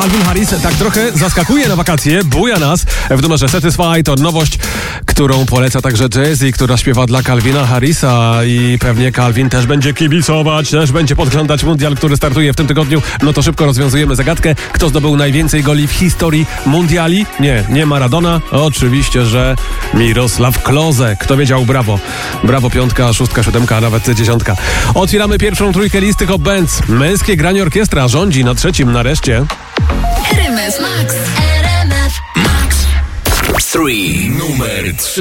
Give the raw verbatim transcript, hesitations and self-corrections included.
Calvin Harris tak trochę zaskakuje na wakacje, buja nas w numerze Satisfy. To nowość, którą poleca także Jay-Z, która śpiewa dla Calvina Harrisa i pewnie Calvin też będzie kibicować, też będzie podglądać mundial, który startuje w tym tygodniu. No to szybko rozwiązujemy zagadkę. Kto zdobył najwięcej goli w historii mundiali? Nie, nie Maradona. Oczywiście, że Mirosław Klose. Kto wiedział? Brawo. Brawo, piątka, szóstka, siódemka, a nawet dziesiątka. Otwieramy pierwszą trójkę listy Hot Bands. Męskie granie orkiestra rządzi na trzecim nareszcie. R M F Max. R M F Max. trzy. Numer trzy.